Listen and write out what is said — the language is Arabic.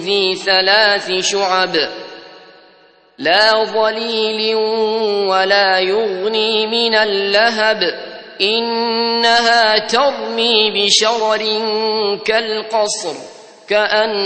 ذي 3 شعب لا ظليل ولا يغني من اللهب إنها ترمي بشرر كالقصر